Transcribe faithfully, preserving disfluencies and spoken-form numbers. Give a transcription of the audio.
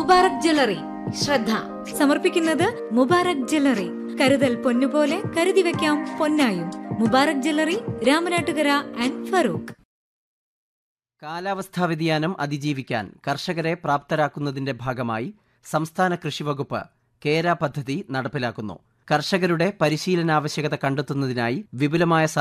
Mubarak jewellery. ശ്രദ്ധ സമർപ്പിക്കുന്നത് Mubarak jewellery. കരുതൽ പൊന്നുപോലെ കരുതി വെക്കാം പൊന്നായും. Mubarak jewellery, Ramanattukara and Farooq. കാലാവസ്ഥാ വ്യതിയാനം അതിജീവിക്കാൻ കർഷകരെ പ്രാപ്തരാക്കുന്നതിന്റെ ഭാഗമായി സംസ്ഥാന കൃഷിവകുപ്പ് കേര പദ്ധതി നടപ്പിലാക്കുന്നു. കർഷകരുടെ പരിശീലനാവശ്യകത കണ്ടെത്തുന്നതിനായി വിപുലമായ